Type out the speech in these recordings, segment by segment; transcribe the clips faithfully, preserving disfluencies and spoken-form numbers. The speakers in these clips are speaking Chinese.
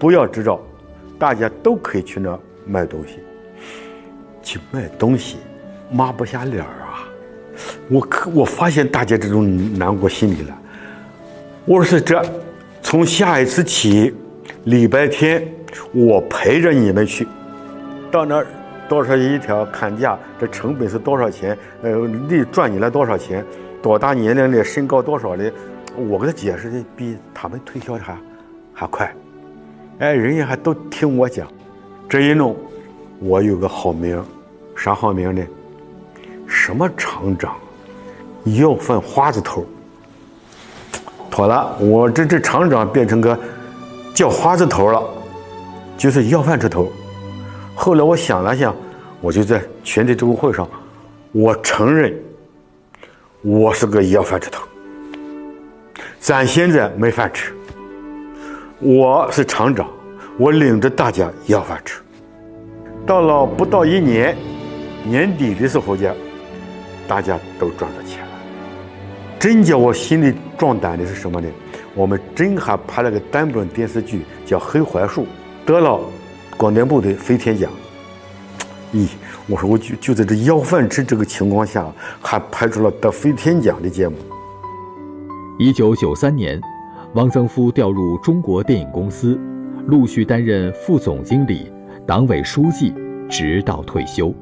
不要执照，大家都可以去那卖东西。去卖东西，抹不下脸啊！我可我发现大家这种难过心理了。我说这，从下一次起，礼拜天我陪着你们去，到那儿多少一条看价，这成本是多少钱？呃，利赚你来多少钱？多大年龄的，身高多少的？我给他解释的比他们推销的还还快。哎，人家还都听我讲。这一弄，我有个好名，啥好名呢？什么厂长，要饭花子头。妥了，我这这厂长变成个叫花子头了，就是要饭吃头。后来我想了想，我就在全体周会上，我承认我是个要饭吃头。咱现在没饭吃，我是厂长，我领着大家要饭吃。到了不到一年，年底的时候家，大家都赚到钱了。真叫我心里壮胆的是什么呢？我们真还拍了个单本电视剧，叫《黑槐树》，得了广电部的飞天奖。咦，我说我就就在这要饭吃这个情况下，还拍出了得飞天奖的节目。 一九九三年，汪曾夫调入中国电影公司，陆续担任副总经理、党委书记，直到退休。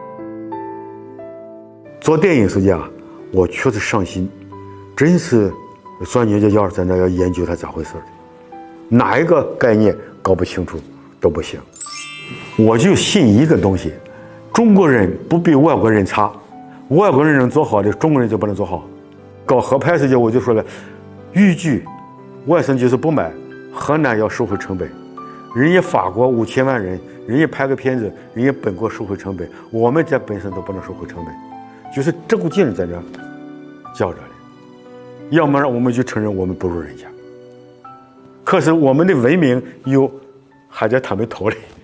做电影时间啊，我确实上心，真是钻牛角尖，在那要研究它咋回事的，哪一个概念搞不清楚都不行。我就信一个东西，中国人不比外国人差，外国人能做好的，中国人就不能做好。搞合拍时间我就说了，豫剧外省就是不买，河南要收回成本，人家法国五千万人，人家拍个片子，人家本国收回成本，我们在本省都不能收回成本，就是这股劲在这较着的，要么让我们就承认我们不如人家，可是我们的文明又还在他们头里。